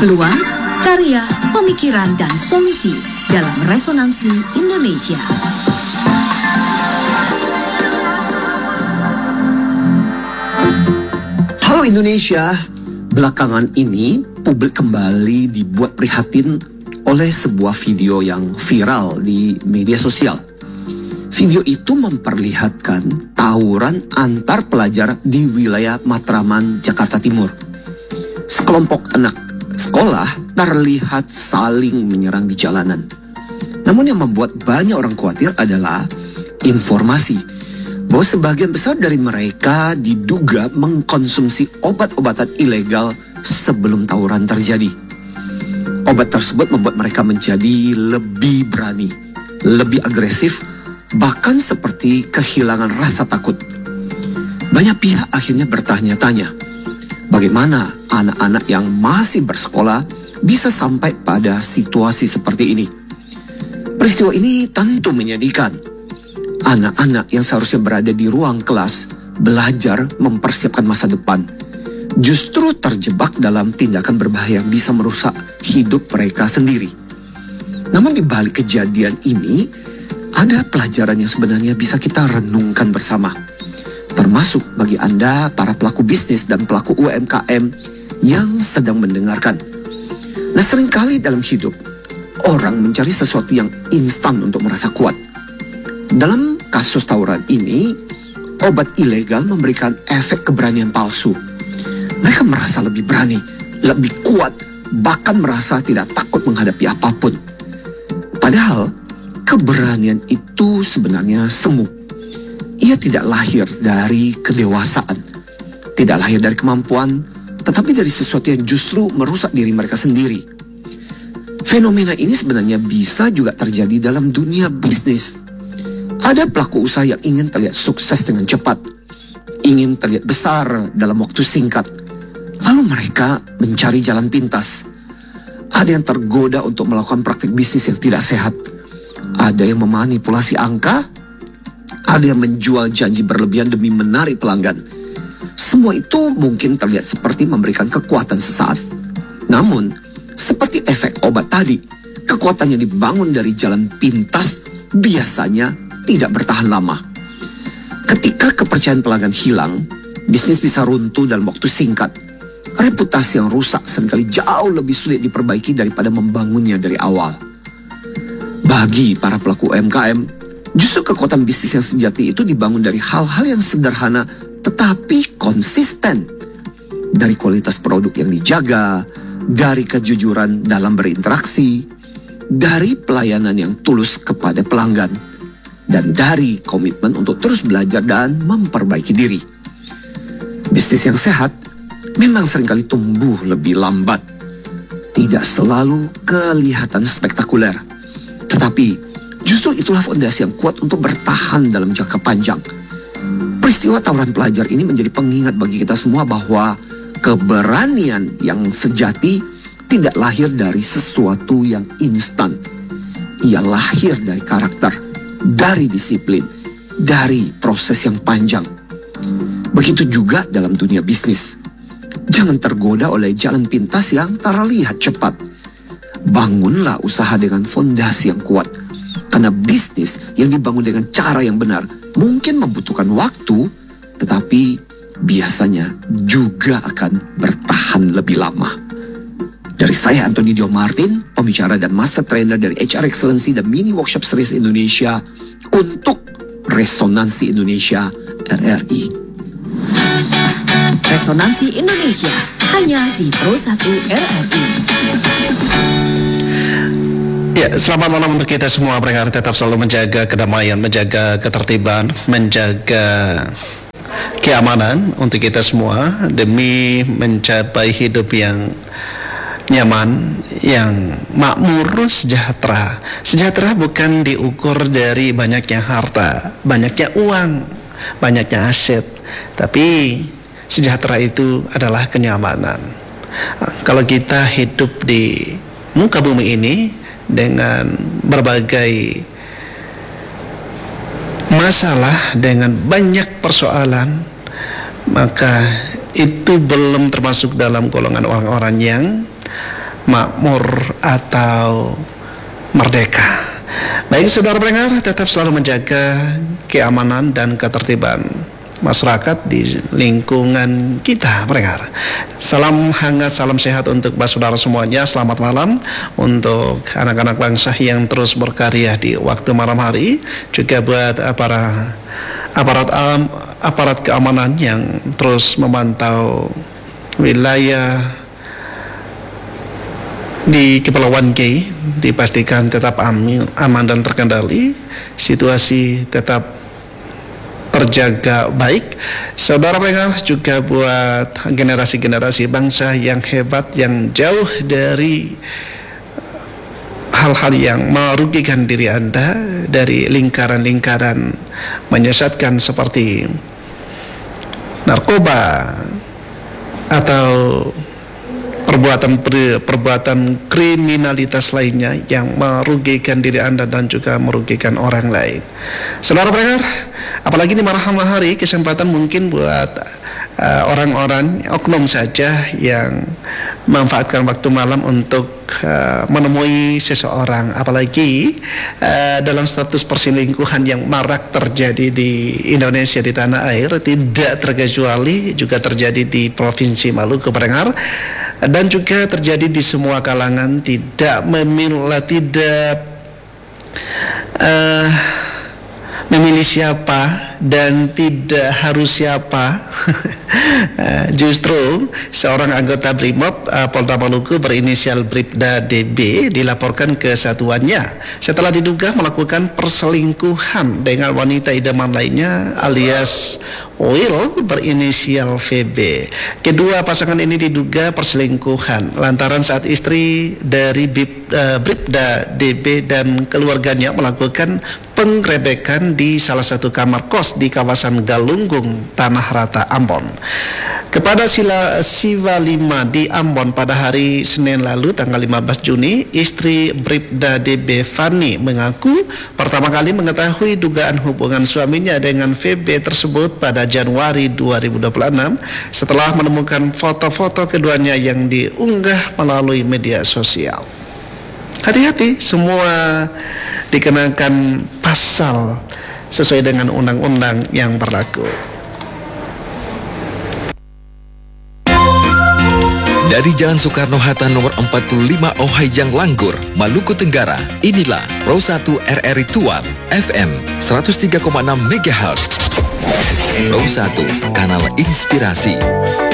Peluang, karya, pemikiran, dan solusi dalam Resonansi Indonesia. Halo Indonesia, belakangan ini publik kembali dibuat prihatin oleh sebuah video yang viral di media sosial. Video itu memperlihatkan tawuran antar pelajar di wilayah Matraman, Jakarta Timur. Sekelompok anak sekolah terlihat saling menyerang di jalanan. Namun yang membuat banyak orang khawatir adalah informasi bahwa sebagian besar dari mereka diduga mengkonsumsi obat-obatan ilegal sebelum tawuran terjadi. Obat tersebut membuat mereka menjadi lebih berani, lebih agresif, bahkan seperti kehilangan rasa takut. Banyak pihak akhirnya bertanya-tanya, bagaimana anak-anak yang masih bersekolah bisa sampai pada situasi seperti ini? Peristiwa ini tentu menyedihkan. Anak-anak yang seharusnya berada di ruang kelas, belajar mempersiapkan masa depan, justru terjebak dalam tindakan berbahaya yang bisa merusak hidup mereka sendiri. Namun di balik kejadian ini, ada pelajaran yang sebenarnya bisa kita renungkan bersama. Termasuk bagi Anda, para pelaku bisnis dan pelaku UMKM yang sedang mendengarkan. Nah, seringkali dalam hidup, orang mencari sesuatu yang instan untuk merasa kuat. Dalam kasus tawuran ini, obat ilegal memberikan efek keberanian palsu. Mereka merasa lebih berani, lebih kuat, bahkan merasa tidak takut menghadapi apapun. Padahal, keberanian itu sebenarnya semu. Ia tidak lahir dari kedewasaan, tidak lahir dari kemampuan, tetapi dari sesuatu yang justru merusak diri mereka sendiri. Fenomena ini sebenarnya bisa juga terjadi dalam dunia bisnis. Ada pelaku usaha yang ingin terlihat sukses dengan cepat, ingin terlihat besar dalam waktu singkat. Lalu mereka mencari jalan pintas. Ada yang tergoda untuk melakukan praktik bisnis yang tidak sehat. Ada yang memanipulasi angka, ada yang menjual janji berlebihan demi menarik pelanggan. Semua itu mungkin terlihat seperti memberikan kekuatan sesaat. Namun, seperti efek obat tadi, kekuatan yang dibangun dari jalan pintas biasanya tidak bertahan lama. Ketika kepercayaan pelanggan hilang, bisnis bisa runtuh dalam waktu singkat. Reputasi yang rusak seringkali jauh lebih sulit diperbaiki daripada membangunnya dari awal. Bagi para pelaku UMKM, justru kekuatan bisnis yang sejati itu dibangun dari hal-hal yang sederhana tetapi konsisten. Dari kualitas produk yang dijaga, dari kejujuran dalam berinteraksi, dari pelayanan yang tulus kepada pelanggan, dan dari komitmen untuk terus belajar dan memperbaiki diri. Bisnis yang sehat memang seringkali tumbuh lebih lambat. Tidak selalu kelihatan spektakuler. Tetapi justru itulah fondasi yang kuat untuk bertahan dalam jangka panjang. Peristiwa tawuran pelajar ini menjadi pengingat bagi kita semua bahwa keberanian yang sejati tidak lahir dari sesuatu yang instan. Ia lahir dari karakter, dari disiplin, dari proses yang panjang. Begitu juga dalam dunia bisnis. Jangan tergoda oleh jalan pintas yang terlihat cepat. Bangunlah usaha dengan fondasi yang kuat. Karena bisnis yang dibangun dengan cara yang benar mungkin membutuhkan waktu, tetapi biasanya juga akan bertahan lebih lama. Dari saya, Anthony Dio Martin, pembicara dan master trainer dari HR Excellency dan Mini Workshop Series Indonesia untuk Resonansi Indonesia RRI. Resonansi Indonesia hanya di Pro 1 RRI. Ya, selamat malam untuk kita semua. Pendengar, tetap selalu menjaga kedamaian, menjaga ketertiban, menjaga keamanan untuk kita semua demi mencapai hidup yang nyaman, yang makmur, sejahtera. Sejahtera bukan diukur dari banyaknya harta, banyaknya uang, banyaknya aset, tapi sejahtera itu adalah kenyamanan. Kalau kita hidup di muka bumi ini dengan berbagai masalah, dengan banyak persoalan, maka itu belum termasuk dalam golongan orang-orang yang makmur atau merdeka. Baik saudara pendengar, tetap selalu menjaga keamanan dan ketertiban masyarakat di lingkungan kita pendengar. Salam hangat, salam sehat untuk saudara semuanya. Selamat malam untuk anak-anak bangsa yang terus berkarya di waktu malam hari. Juga buat aparat keamanan yang terus memantau wilayah di Kepulauan G, dipastikan tetap aman dan terkendali, situasi tetap terjaga baik. Saudara pendengar, juga buat generasi-generasi bangsa yang hebat, yang jauh dari hal-hal yang merugikan diri Anda, dari lingkaran-lingkaran menyesatkan seperti narkoba atau perbuatan kriminalitas lainnya yang merugikan diri Anda dan juga merugikan orang lain. Saudara pendengar, apalagi di malam hari, kesempatan mungkin buat orang-orang oknum saja yang memanfaatkan waktu malam untuk menemui seseorang, apalagi dalam status perselingkuhan yang marak terjadi di Indonesia, di tanah air, tidak terkecuali juga terjadi di Provinsi Maluku pendengar, dan juga terjadi di semua kalangan, tidak memilih siapa dan tidak harus siapa. Justru seorang anggota Brimob Polda Maluku berinisial Bribda DB dilaporkan ke satuannya setelah diduga melakukan perselingkuhan dengan wanita idaman lainnya alias Will berinisial VB. Kedua pasangan ini diduga perselingkuhan lantaran saat istri dari Bribda DB dan keluarganya melakukan penggerebekan di salah satu kamar kos di kawasan Galunggung, Tanah Rata, Ambon. Kepada Siwa 5 di Ambon pada hari Senin lalu tanggal 15 Juni, istri Bribda DB Fani mengaku pertama kali mengetahui dugaan hubungan suaminya dengan VB tersebut pada Januari 2026 setelah menemukan foto-foto keduanya yang diunggah melalui media sosial. Hati-hati, semua dikenakan pasal sesuai dengan undang-undang yang berlaku. Dari Jalan Soekarno-Hatta nomor 45 Ohayang Langgur, Maluku Tenggara, inilah Pro 1 RRI Tual FM 103,6 MHz. Pro 1, kanal inspirasi.